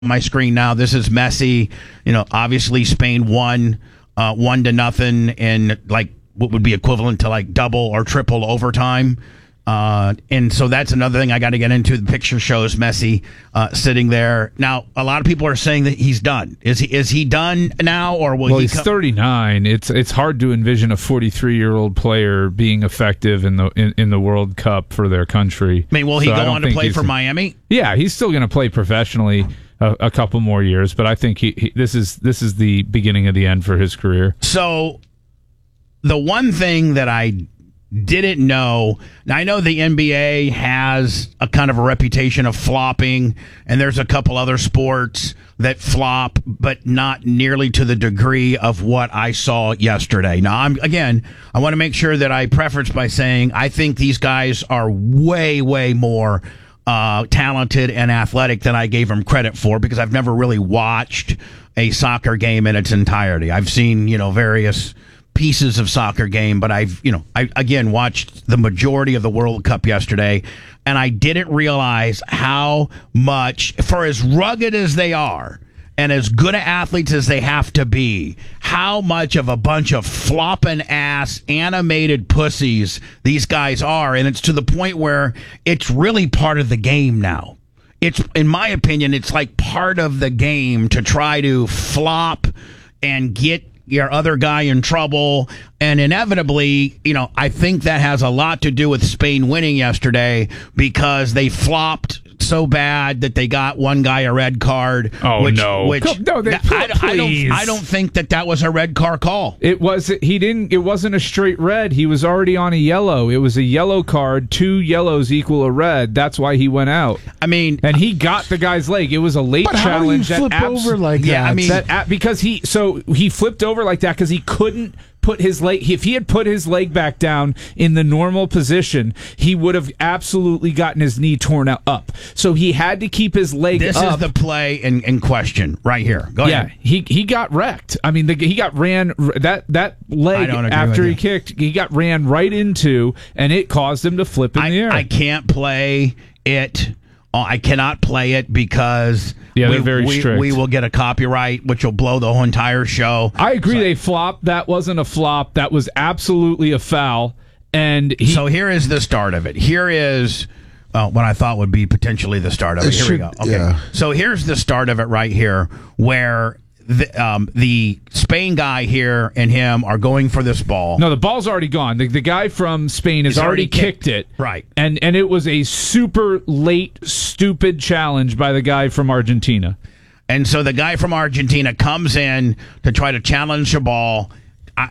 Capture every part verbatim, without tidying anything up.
my screen now. This is Messi. You know, obviously Spain won uh, one to nothing in like what would be equivalent to like double or triple overtime. Uh, and so that's another thing I got to get into. The picture shows Messi uh, sitting there. Now, a lot of people are saying that he's done. Is he is he done now, or will well, he? He's Co- thirty-nine. It's it's hard to envision a forty-three-year-old player being effective in the in, in the World Cup for their country. I mean, will he so go on to play for Miami? Yeah, he's still going to play professionally a, a couple more years, but I think he, he this is this is the beginning of the end for his career. So, the one thing that I didn't know. Now, I know the N B A has a kind of a reputation of flopping, and there's a couple other sports that flop, but not nearly to the degree of what I saw yesterday. Now, I'm again, I want to make sure that I preface by saying I think these guys are way, way more uh, talented and athletic than I gave them credit for, because I've never really watched a soccer game in its entirety. I've seen, you know, various pieces of soccer game, but I've, you know, I again watched the majority of the World Cup yesterday, and I didn't realize how much, for as rugged as they are and as good athletes as they have to be, how much of a bunch of flopping ass animated pussies these guys are. And it's to the point where it's really part of the game now. It's, in my opinion, it's like part of the game to try to flop and get your other guy in trouble. And inevitably, you know, I think that has a lot to do with Spain winning yesterday, because they flopped so bad that they got one guy a red card. Oh, which, no. Which, Come, no, they, I, I, don't, I don't think that that was a red card call. It was. He didn't. It wasn't a straight red. He was already on a yellow. It was a yellow card. Two yellows equal a red. That's why he went out. I mean, and he got the guy's leg. It was a late but challenge. How do you flip abs- over like yeah, that? I mean, that, because he so he flipped over like that because he couldn't put his leg. If he had put his leg back down in the normal position, he would have absolutely gotten his knee torn out up. So he had to keep his leg this up. This is the play in, in question right here. Go yeah, ahead. he he got wrecked. I mean, the, he got ran that that leg after he kicked. He got ran right into, and it caused him to flip in I, the air. I can't play it. Uh, I cannot play it because yeah, we, they're very we, strict. we will get a copyright, which will blow the whole entire show. I agree. So, they flopped. That wasn't a flop. That was absolutely a foul. And he, so here is the start of it. Here is uh, what I thought would be potentially the start of it. It Here should, we go. Okay. Yeah. So here's the start of it right here, where the, um, the Spain guy here and him are going for this ball. No, the ball's already gone. The, the guy from Spain has He's already already kicked, kicked it. Right. And and it was a super late, stupid challenge by the guy from Argentina. And so the guy from Argentina comes in to try to challenge the ball. I,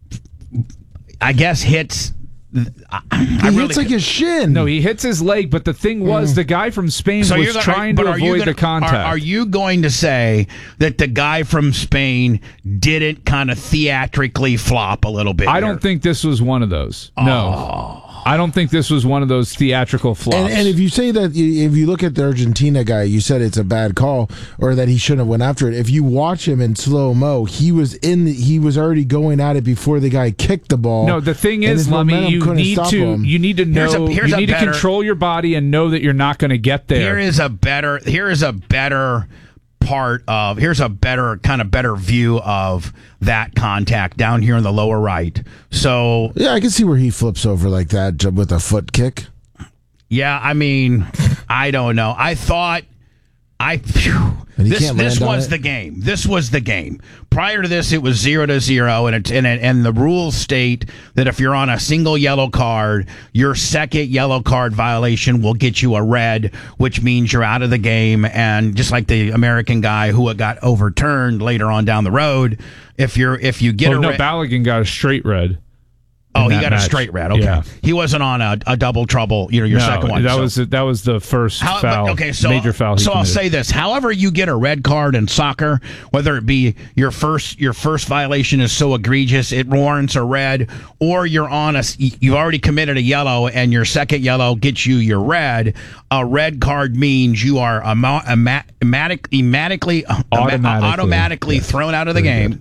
I guess hits. I, I he really hits like his shin. No, he hits his leg, but the thing was, the guy from Spain So was you're gonna- trying but to are you avoid gonna- the contact. Are, are you going to say that the guy from Spain didn't kind of theatrically flop a little bit? I here? don't think this was one of those. No. I don't think this was one of those theatrical flops. And, and if you say that, you- if you look at the Argentina guy, you said it's a bad call or that he shouldn't have went after it. If you watch him in slow mo, he was in. The, he was already going at it before the guy kicked the ball. No, the thing and is, his Lummy, momentum you couldn't need stop to him. you need to Here's a- know here's you a need better- to control your body and know that you're not going to get there. Here is a better. Here is a better part of. Here's a better kind of better view of that contact down here in the lower right. So Yeah, I can see where he flips over like that j- with a foot kick. yeah, I mean, I don't know. I thought. I phew, And he this can't this land on was it? the game. This was the game. Prior to this, it was zero to zero, and it, and it, and the rules state that if you're on a single yellow card, your second yellow card violation will get you a red, which means you're out of the game. And just like the American guy who got overturned later on down the road, if you're if you get oh, a no, red, Balogun got a straight red. oh, he that got match. a straight red. Okay, Yeah. he wasn't on a, a double trouble. You know, your No, second one. That so. was that was the first How, foul. but, okay, so, major foul. he So I'll committed. say this: however you get a red card in soccer, whether it be your first your first violation is so egregious it warrants a red, or you're on a you've already committed a yellow and your second yellow gets you your red. A red card means you are automatic, automatically, Automatically. automatically Yes. thrown out of the Very game. good.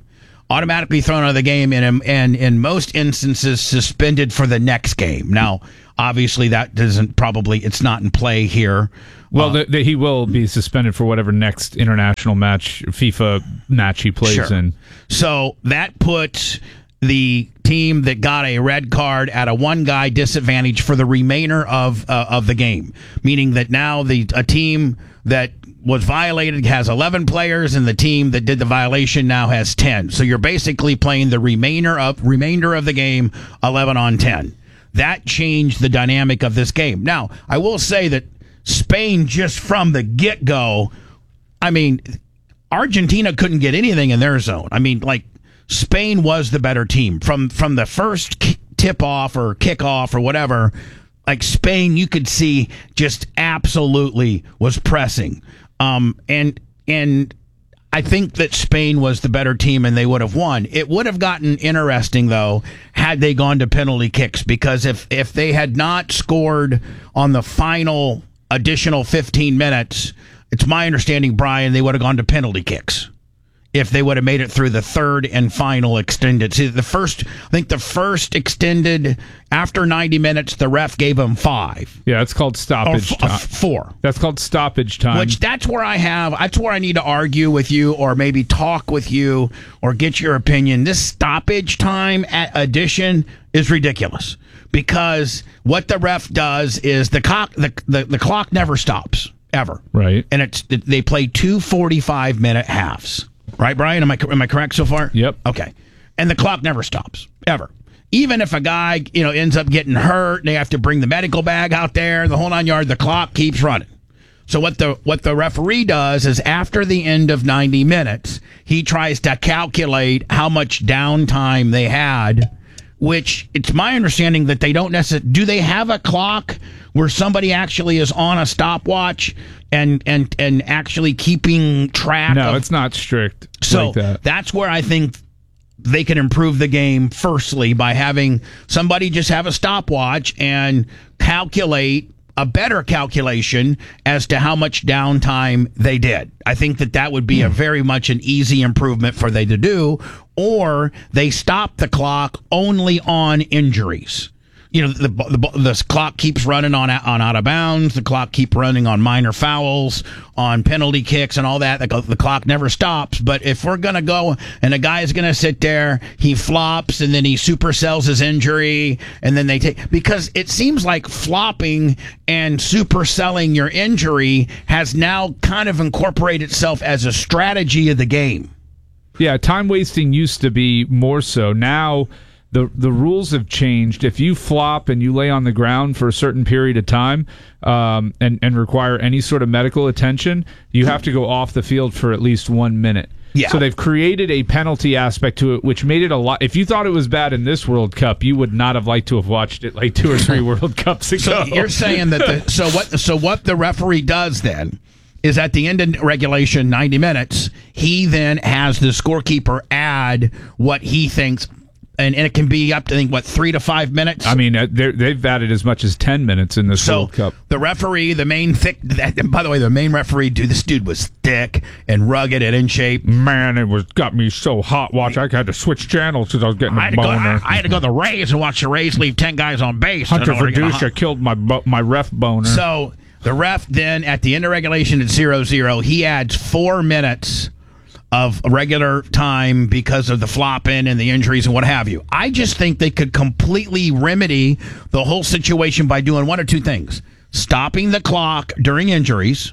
automatically thrown out of the game, and, and in most instances suspended for the next game. Now, obviously, that doesn't probably it's not in play here. Well, uh, the, the, he will be suspended for whatever next international match, FIFA match he plays sure. in. So that puts the team that got a red card at a one guy disadvantage for the remainder of uh, of the game, meaning that now the a team that was violated has eleven players, and the team that did the violation now has ten. So you're basically playing the remainder of remainder of the game eleven on ten. That changed the dynamic of this game. Now, I will say that Spain, just from the get-go, I mean, Argentina couldn't get anything in their zone. I mean, like, Spain was the better team. From from the first tip-off or kickoff or whatever, like, Spain, you could see just absolutely was pressing. Um, and and I think that Spain was the better team and they would have won. It would have gotten interesting, though, had they gone to penalty kicks, because if, if they had not scored on the final additional fifteen minutes, it's my understanding, Brian, they would have gone to penalty kicks if they would have made it through the third and final extended. See, the first, I think the first extended, after ninety minutes, the ref gave them five. Yeah, it's called stoppage Or f- time. uh, four. That's called stoppage time. Which that's where I have, that's where I need to argue with you or maybe talk with you or get your opinion. This stoppage time at addition is ridiculous, because what the ref does is the clock, the, the, the clock never stops, ever. Right. And it's they play two forty-five minute halves. Right, Brian? Am I am I correct so far? Yep. Okay. And the clock never stops, ever. Even if a guy, you know, ends up getting hurt, they have to bring the medical bag out there, the whole nine yard, the clock keeps running. So what the what the referee does is, after the end of ninety minutes, he tries to calculate how much downtime they had, which it's my understanding that they don't necessarily... Do they have a clock where somebody actually is on a stopwatch and and and actually keeping track? No, of, it's not strict so like that. That's where I think they can improve the game, firstly, by having somebody just have a stopwatch and calculate a better calculation as to how much downtime they did. I think that that would be a very much an easy improvement for they to do. Or they stop the clock only on injuries. You know, the, the the clock keeps running on on out of bounds. The clock keep running on minor fouls, on penalty kicks, and all that. The, the clock never stops. But if we're gonna go and a guy is gonna sit there, he flops and then he supersells his injury, and then they take, because it seems like flopping and superselling your injury has now kind of incorporated itself as a strategy of the game. Yeah, time wasting used to be more so. Now the the rules have changed. If you flop and you lay on the ground for a certain period of time, um, and and require any sort of medical attention, you have to go off the field for at least one minute. Yeah. So they've created a penalty aspect to it, which made it a lot. If you thought it was bad in this World Cup, you would not have liked to have watched it like two or three World Cups ago. So you're saying that the, so what so what the referee does then is, at the end of regulation, ninety minutes, he then has the scorekeeper add what he thinks, and, and it can be up to, I think, what, three to five minutes? I mean, uh, they're- they've added as much as ten minutes in this So World Cup. the referee, the main thick, that, by the way, the main referee, dude, this dude was thick and rugged and in shape. Man, it was got me so hot. Watch, I had to switch channels because I was getting I a had, to go, I, boner. I had to go to the Rays and watch the Rays leave ten guys on base. Hunter in order to get a Verduccia killed my bo- my ref boner. So the ref then, at the end of regulation at zero zero, he adds four minutes of regular time because of the flopping and the injuries and what have you. I just think they could completely remedy the whole situation by doing one or two things: stopping the clock during injuries,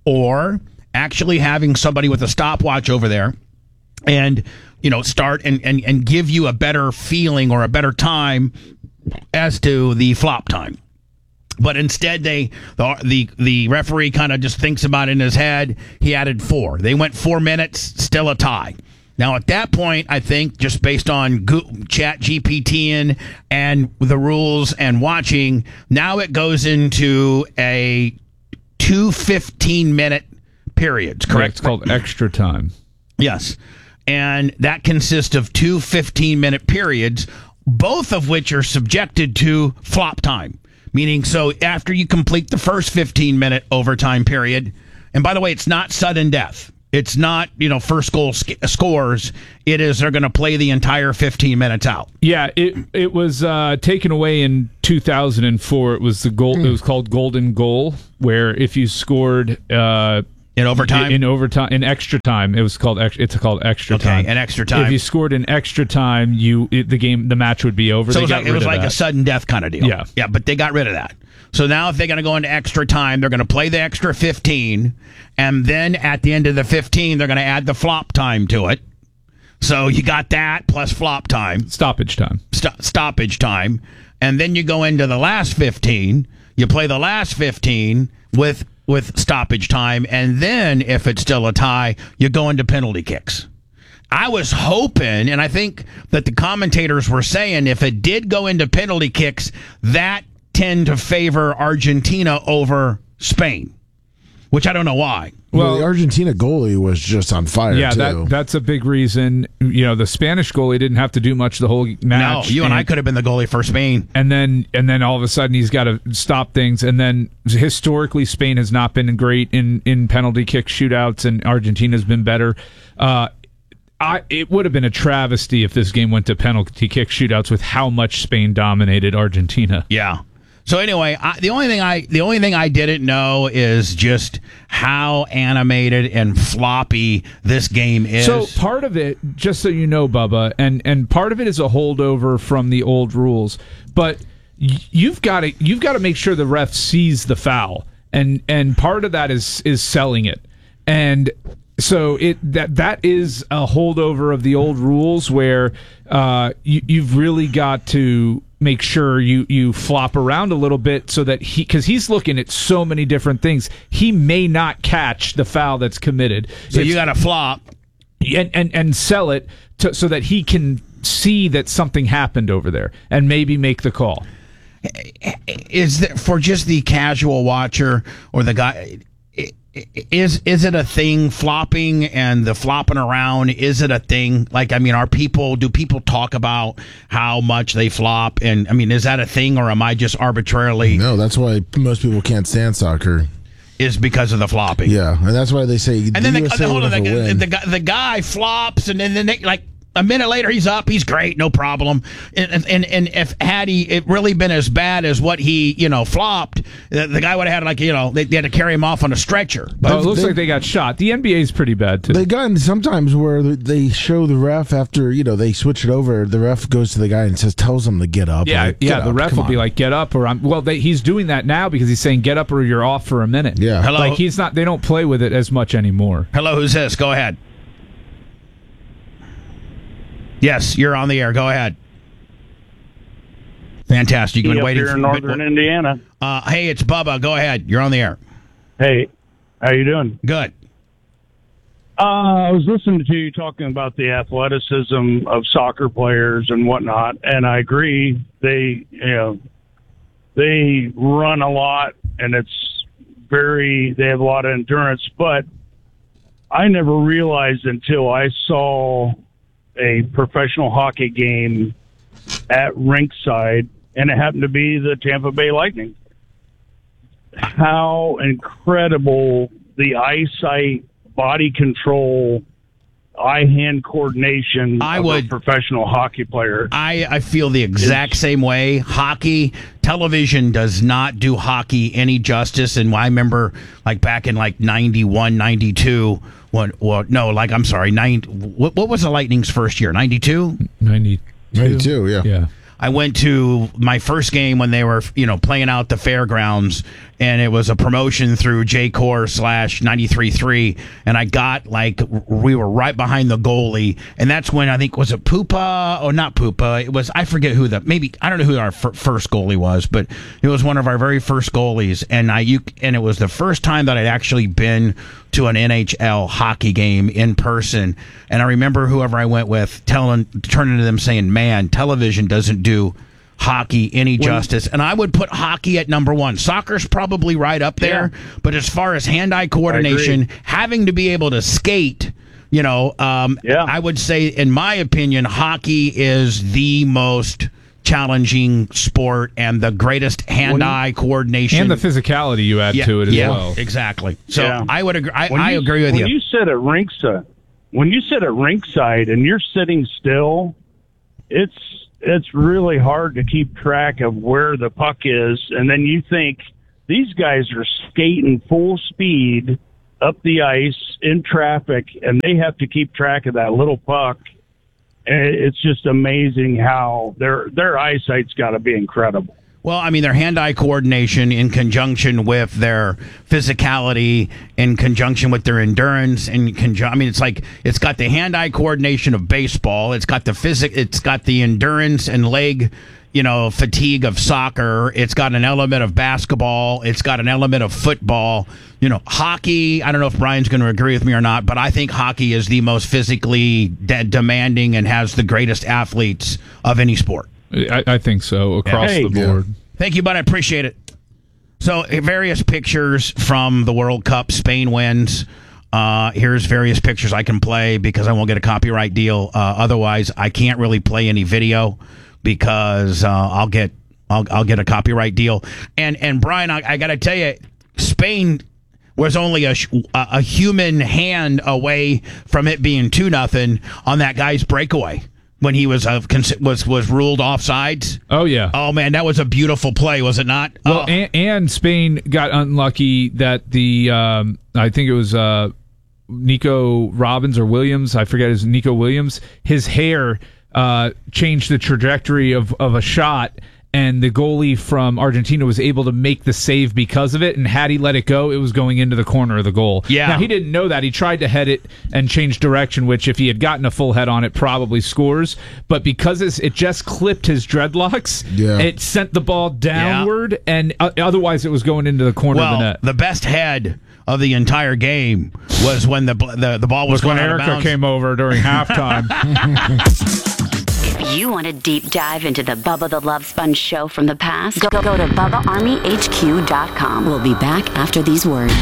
or actually having somebody with a stopwatch over there and, you know, start and, and, and give you a better feeling or a better time as to the flop time. But instead, they the the, the referee kind of just thinks about it in his head. He added four. They went four minutes, still a tie. Now, at that point, I think, just based on Go- Chat G P T and, and the rules and watching, now it goes into a two fifteen-minute periods, Yeah, correct? it's called extra time. Yes. And that consists of two fifteen-minute periods, both of which are subjected to flop time. Meaning, so after you complete the first fifteen-minute overtime period, and by the way, it's not sudden death. It's not, you know, first goal sc- scores. It is they're going to play the entire fifteen minutes out. Yeah, it it was uh, taken away in two thousand four. It was the goal. Mm. It was called golden goal, where if you scored uh, in overtime, in, in overtime, in extra time, it was called. It's called extra okay, time. In extra time. If you scored in extra time, you it, the game, the match would be over. So they it was got like, rid it was of like that. a sudden death kind of deal. Yeah, yeah, but they got rid of that. So now if they're going to go into extra time, they're going to play the extra fifteen, and then at the end of the fifteen, they're going to add the flop time to it. So you got that plus flop time. Stoppage time. St- stoppage time. And then you go into the last fifteen. You play the last fifteen with with stoppage time. And then if it's still a tie, you go into penalty kicks. I was hoping, and I think that the commentators were saying if it did go into penalty kicks, that tend to favor Argentina over Spain, which I don't know why. Well, Well, the Argentina goalie was just on fire, yeah, too. that that's a big reason. You know, the Spanish goalie didn't have to do much the whole match. No, you and, and I could have been the goalie for Spain. And then and then all of a sudden he's got to stop things. And then historically Spain has not been great in, in penalty kick shootouts, and Argentina's been better. Uh, I, it would have been a travesty if this game went to penalty kick shootouts with how much Spain dominated Argentina. Yeah. So anyway, I, the only thing I the only thing I didn't know is just how animated and floppy this game is. So part of it, just so you know, Bubba, and, and part of it is a holdover from the old rules, but y- you've got to you've got to make sure the ref sees the foul, and and part of that is is selling it, and so it that that is a holdover of the old rules where uh, you, you've really got to make sure you, you flop around a little bit so that he, because he's looking at so many different things, he may not catch the foul that's committed. So It's, you got to flop and, and and sell it to, so that he can see that something happened over there and maybe make the call. Is that for just the casual watcher or the guy? Is is it a thing, flopping and the flopping around? Is it a thing? Like, I mean, are people, do people talk about how much they flop? And I mean, is that a thing, or am I just arbitrarily? No, that's why most people can't stand soccer. Is because of the flopping. Yeah, and that's why they say And the then the, U S A hold will on, the, never the, win. the, guy, the guy flops, and then, then they, like, a minute later, he's up. He's great, no problem. And and, and if had he it really been as bad as what he you know flopped, the, the guy would have had like you know they, they had to carry him off on a stretcher. But Oh, it looks they- like they got shot. The N B A is pretty bad too. They got sometimes where they show the ref after, you know, they switch it over. The ref goes to the guy and says, tells him to get up. yeah, Like, get yeah. The up, ref come will be on. like, "Get up," or "I'm." Well, they, he's doing that now because he's saying, "Get up," or you're off for a minute. Yeah. Hello? Like he's not. They don't play with it as much anymore. Hello, who's this? Go ahead. Yes, you're on the air. Go ahead. Fantastic. You've been up waiting here for in northern Indiana. Uh, hey, it's Bubba. Go ahead. You're on the air. Hey, how you doing? Good. Uh, I was listening to you talking about the athleticism of soccer players and whatnot, and I agree. They, you know, they run a lot, and it's very. They have a lot of endurance. But I never realized until I saw a professional hockey game at rinkside, and it happened to be the Tampa Bay Lightning, how incredible the eyesight, body control, eye-hand coordination I of would- a professional hockey player. I, I feel the exact same way. Hockey, television does not do hockey any justice. And I remember, like, back in, like, ninety-one, ninety-two, when, well, no, like, I'm sorry, nine, what, what was the Lightning's first year? ninety-two? ninety-two ninety-two, yeah. Yeah. I went to my first game when they were, you know, playing out the fairgrounds, and it was a promotion through J-Core slash ninety-three three, and I got, like, we were right behind the goalie, and that's when I think, was it Pupa? Oh, not Pupa. It was, I forget who the, maybe, I don't know who our f- first goalie was, but it was one of our very first goalies, and I, you, and it was the first time that I'd actually been to an N H L hockey game in person, and I remember whoever I went with telling, turning to them saying, man, television doesn't do hockey any justice. And I would put hockey at number one. Soccer's probably right up there, Yeah. but as far as hand-eye coordination, having to be able to skate, you know, um, Yeah. I would say, in my opinion, hockey is the most challenging sport and the greatest hand-eye coordination. And the physicality you add yeah, to it as yeah, well. Exactly. So Yeah. I would agree. I, When I you- agree with when you. you sit at rinkside, when you sit at rinkside and you're sitting still, it's it's really hard to keep track of where the puck is, and then you think these guys are skating full speed up the ice in traffic, and they have to keep track of that little puck. And it's just amazing how their their eyesight's got to be incredible. Well, I mean, their hand-eye coordination in conjunction with their physicality, in conjunction with their endurance, in conjun- I mean, it's like it's got the hand-eye coordination of baseball. It's got the physic. It's got the endurance and leg, you know, fatigue of soccer. It's got an element of basketball. It's got an element of football. You know, hockey. I don't know if Brian's going to agree with me or not, but I think hockey is the most physically de- demanding and has the greatest athletes of any sport. I, I think so, across Hey. the board. Thank you, bud. I appreciate it. So, uh, various pictures from the World Cup. Spain wins. Uh, here's various pictures I can play because I won't get a copyright deal. Uh, otherwise, I can't really play any video because uh, I'll get I'll, I'll get a copyright deal. And and Brian, I, I got to tell you, Spain was only a, sh- a a human hand away from it being two nothing on that guy's breakaway when he was uh, cons- was was ruled offsides. Oh, yeah. Oh man, that was a beautiful play, was it not? Well, Oh. and, and Spain got unlucky that the um, I think it was uh, Nico Robbins or Williams. I forget his Nico Williams. His hair uh, changed the trajectory of, of a shot, and the goalie from Argentina was able to make the save because of it. And had he let it go, it was going into the corner of the goal. Yeah. Now he didn't know that. He tried to head it and change direction, which if he had gotten a full head on it, probably scores. But because it's, it just clipped his dreadlocks, Yeah. it sent the ball downward, and uh, otherwise it was going into the corner well, of the net. the best head of the entire game was when the the, the ball was, was when going out of Erica bounds. came over during halftime. If you want to deep dive into the Bubba the Love Sponge show from the past, go, go to Bubba Army H Q dot com. We'll be back after these words.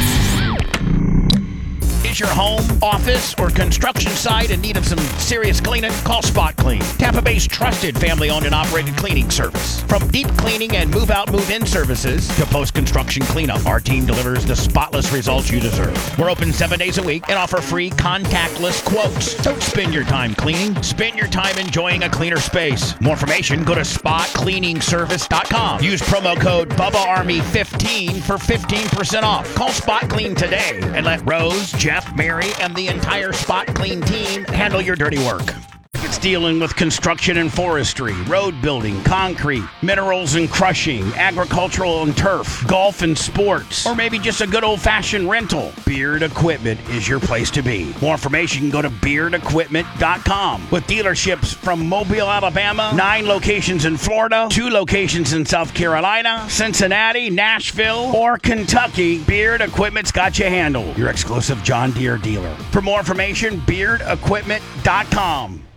Is your home, office, or construction site in need of some serious cleaning? Call Spot Clean, Tampa Bay's trusted family-owned and operated cleaning service. From deep cleaning and move-out, move-in services to post-construction cleanup, our team delivers the spotless results you deserve. We're open seven days a week and offer free contactless quotes. Don't spend your time cleaning. Spend your time enjoying a cleaner space. More information, go to spot cleaning service dot com. Use promo code Bubba Army fifteen for fifteen percent off. Call Spot Clean today and let Rose, Jeff, Mary, and the entire Spot Clean team handle your dirty work. If it's dealing with construction and forestry, road building, concrete, minerals and crushing, agricultural and turf, golf and sports, or maybe just a good old-fashioned rental, Beard Equipment is your place to be. More information, go to beard equipment dot com. With dealerships from Mobile, Alabama, nine locations in Florida, two locations in South Carolina, Cincinnati, Nashville, or Kentucky, Beard Equipment's got you handled. Your exclusive John Deere dealer. For more information, beard equipment dot com.